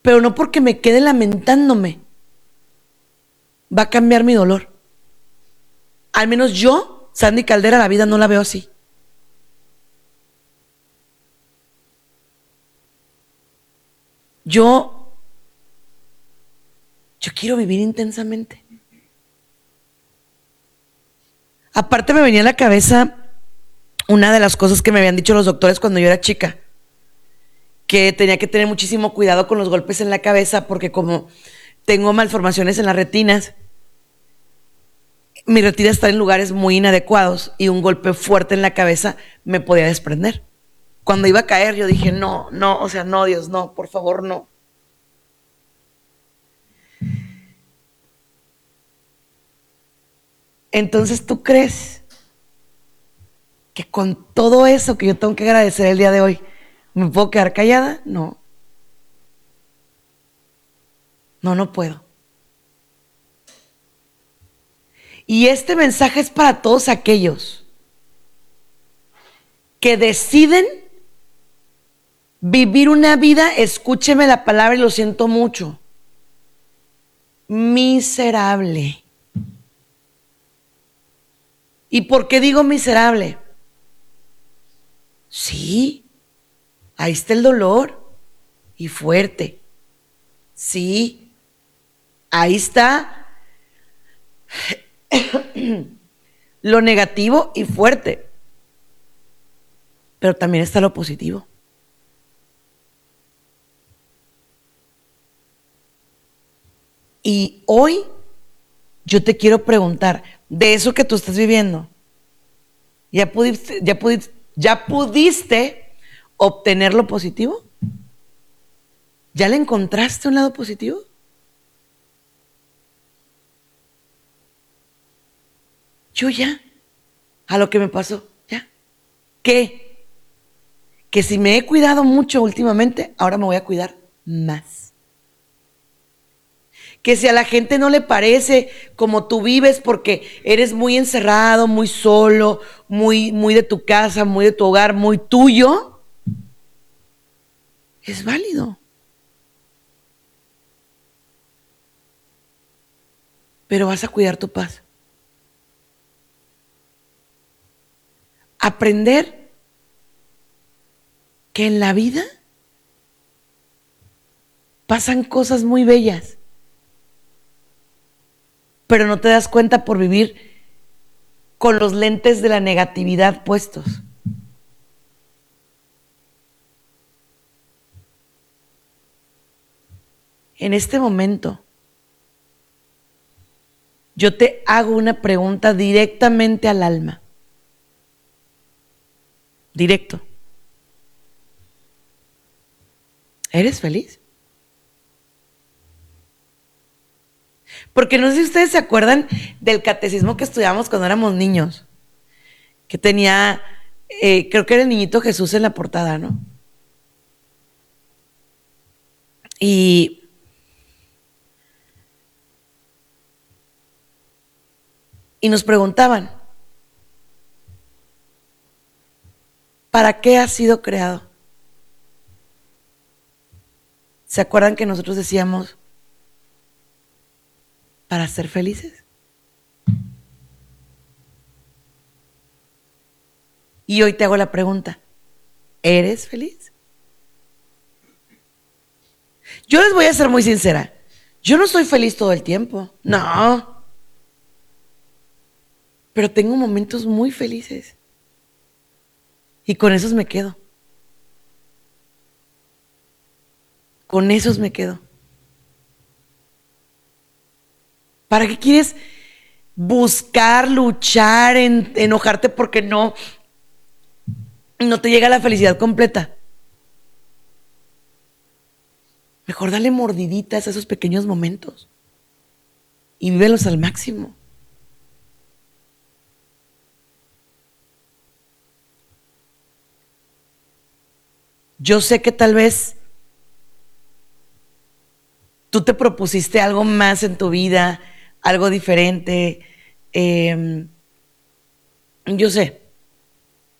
pero no porque me quede lamentándome va a cambiar mi dolor. Al menos yo, Sandy Caldera, la vida no la veo así. Yo quiero vivir intensamente. Aparte me venía a la cabeza una de las cosas que me habían dicho los doctores cuando yo era chica, que tenía que tener muchísimo cuidado con los golpes en la cabeza porque como tengo malformaciones en las retinas, mi retina está en lugares muy inadecuados y un golpe fuerte en la cabeza me podía desprender. Cuando iba a caer yo dije, no, o sea, no, Dios, no, por favor, no. Entonces, ¿tú crees que con todo eso que yo tengo que agradecer el día de hoy, me puedo quedar callada? No. No puedo. Y este mensaje es para todos aquellos que deciden vivir una vida, escúcheme la palabra y lo siento mucho, miserable. ¿Y por qué digo miserable? Sí, ahí está el dolor y fuerte. Sí, ahí está lo negativo y fuerte. Pero también está lo positivo. Y hoy yo te quiero preguntar, de eso que tú estás viviendo, ¿ya pudiste obtener lo positivo? ¿Ya le encontraste un lado positivo? Yo ya, a lo que me pasó, ya. ¿Qué? Que si me he cuidado mucho últimamente, ahora me voy a cuidar más. Que si a la gente no le parece como tú vives porque eres muy encerrado, muy solo, muy de tu casa, muy de tu hogar, muy tuyo, es válido. Pero vas a cuidar tu paz. Aprender que en la vida pasan cosas muy bellas, pero no te das cuenta por vivir con los lentes de la negatividad puestos. En este momento, yo te hago una pregunta directamente al alma. Directo. ¿Eres feliz? Porque no sé si ustedes se acuerdan del catecismo que estudiamos cuando éramos niños, que tenía, creo que era el niñito Jesús en la portada, ¿no? Y nos preguntaban, ¿para qué has sido creado? ¿Se acuerdan que nosotros decíamos, para ser felices? Y hoy te hago la pregunta, ¿eres feliz? Yo les voy a ser muy sincera, yo no soy feliz todo el tiempo, no. Pero tengo momentos muy felices. Y con esos me quedo. Con esos me quedo. ¿Para qué quieres buscar, luchar, enojarte porque no te llega la felicidad completa? Mejor dale mordiditas a esos pequeños momentos y vívelos al máximo. Yo sé que tal vez tú te propusiste algo más en tu vida, algo diferente. Yo sé.